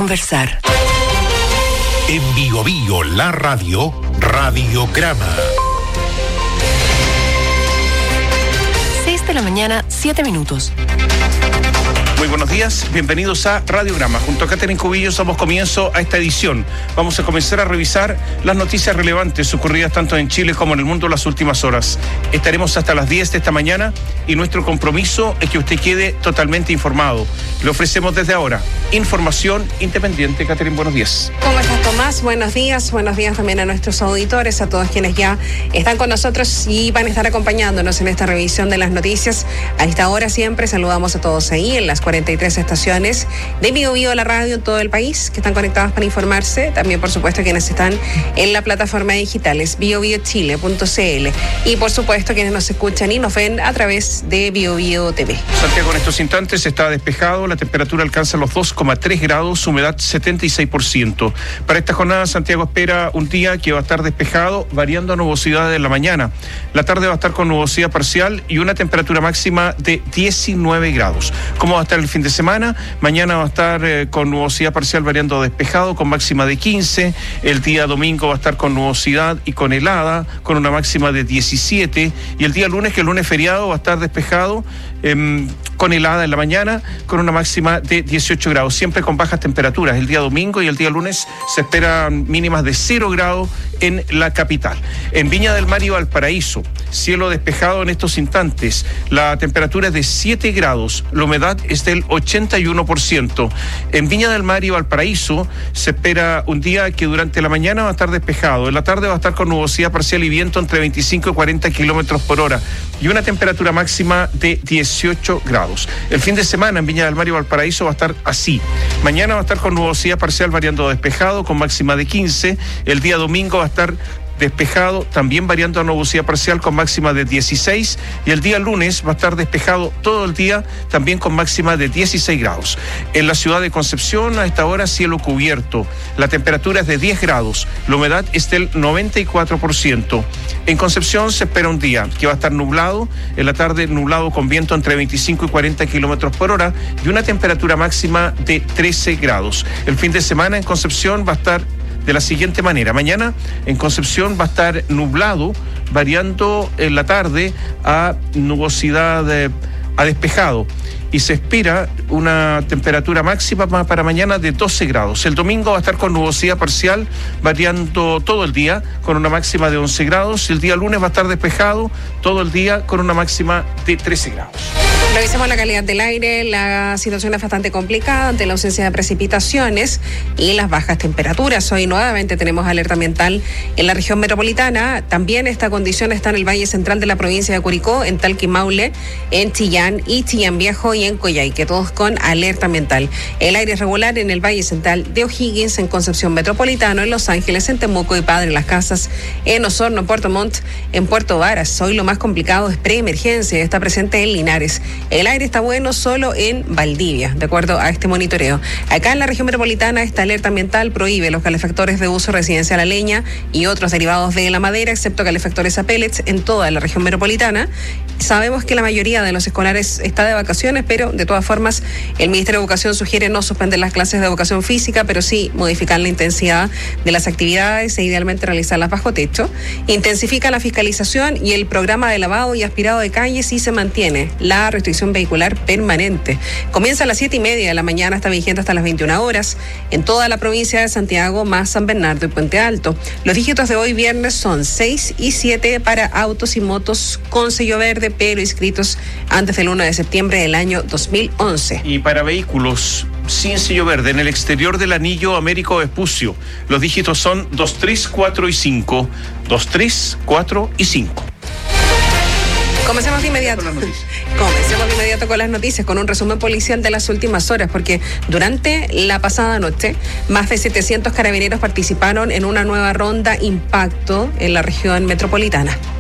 conversar. En Bio Bio, la radio, Radiograma. 6 de la mañana, 7 minutos. Muy buenos días, bienvenidos a Radiograma. Junto a Catherine Cubillos damos comienzo a esta edición. Vamos a comenzar a revisar las noticias relevantes ocurridas tanto en Chile como en el mundo en las últimas horas. Estaremos hasta las 10 de esta mañana y nuestro compromiso es que usted quede totalmente informado. Le ofrecemos desde ahora información independiente. Catherine, buenos días. ¿Cómo estás, Tomás? Buenos días también a nuestros auditores, a todos quienes ya están con nosotros y van a estar acompañándonos en esta revisión de las noticias. A esta hora siempre saludamos a todos ahí en las 43 estaciones de Bio Bio, la radio en todo el país, que están conectadas para informarse. También, por supuesto, quienes están en la plataforma digital, es biobiochile.cl. Y, por supuesto, quienes nos escuchan y nos ven a través de Bio Bio TV. Santiago en estos instantes está despejado, la temperatura alcanza los 2,3 grados, humedad 76%. Para esta jornada, Santiago espera un día que va a estar despejado, variando a nubosidad en la mañana. La tarde va a estar con nubosidad parcial y una temperatura máxima de 19 grados. ¿Cómo va a estar el fin de semana? Mañana va a estar con nubosidad parcial variando a despejado con máxima de 15. El día domingo va a estar con nubosidad y con helada con una máxima de 17. Y el día lunes, que el lunes feriado, va a estar despejado con helada en la mañana con una máxima de 18 grados, siempre con bajas temperaturas. El día domingo y el día lunes se esperan mínimas de 0 grados en la capital. En Viña del Mar y Valparaíso, cielo despejado en estos instantes. La temperatura es de 7 grados, la humedad es del 81%. En Viña del Mar y Valparaíso se espera un día que durante la mañana va a estar despejado, en la tarde va a estar con nubosidad parcial y viento entre 25 y 40 kilómetros por hora y una temperatura máxima de 18 grados. El fin de semana en Viña del Mar y Valparaíso va a estar así. Mañana va a estar con nubosidad parcial variando a despejado con máxima de 15. El día domingo va a estar despejado, también variando a nubosidad parcial con máxima de 16, y el día lunes va a estar despejado todo el día, también con máxima de 16 grados. En la ciudad de Concepción, a esta hora, cielo cubierto. La temperatura es de 10 grados, la humedad es del 94%. En Concepción se espera un día que va a estar nublado, en la tarde nublado con viento entre 25 y 40 kilómetros por hora y una temperatura máxima de 13 grados. El fin de semana en Concepción va a estar de la siguiente manera. Mañana en Concepción va a estar nublado, variando en la tarde a nubosidad a despejado. Y se espera una temperatura máxima para mañana de 12 grados. El domingo va a estar con nubosidad parcial, variando todo el día, con una máxima de 11 grados. El día lunes va a estar despejado todo el día, con una máxima de 13 grados. Revisemos la calidad del aire. La situación es bastante complicada ante la ausencia de precipitaciones y las bajas temperaturas. Hoy nuevamente tenemos alerta ambiental en la región metropolitana. También esta condición está en el Valle Central de la provincia de Curicó, en Talca y Maule, en Chillán y Chillán Viejo y en Coyhaique, todos con alerta ambiental. El aire es regular en el Valle Central de O'Higgins, en Concepción Metropolitano, en Los Ángeles, en Temuco y Padre Las Casas, en Osorno, en Puerto Montt, en Puerto Varas. Hoy lo más complicado es preemergencia, está presente en Linares. El aire está bueno solo en Valdivia, de acuerdo a este monitoreo. Acá en la región metropolitana, esta alerta ambiental prohíbe los calefactores de uso residencial a leña y otros derivados de la madera, excepto calefactores a pellets, en toda la región metropolitana. Sabemos que la mayoría de los escolares está de vacaciones, pero de todas formas el Ministerio de Educación sugiere no suspender las clases de educación física, pero sí modificar la intensidad de las actividades e idealmente realizarlas bajo techo. Intensifica la fiscalización y el programa de lavado y aspirado de calles y se mantiene la restricción vehicular permanente. Comienza a las 7:30 de la mañana, está vigente hasta las 21 horas en toda la provincia de Santiago, más San Bernardo y Puente Alto. Los dígitos de hoy viernes son 6 y 7 para autos y motos con sello verde, pero inscritos antes del 1 de septiembre del año 2011. Y para vehículos sin sello verde en el exterior del anillo Américo Vespucio, los dígitos son 2, 3, 4 y 5. 2, 3, 4 y 5. Comencemos de inmediato con las noticias, con un resumen policial de las últimas horas, porque durante la pasada noche, más de 700 carabineros participaron en una nueva ronda impacto en la región metropolitana.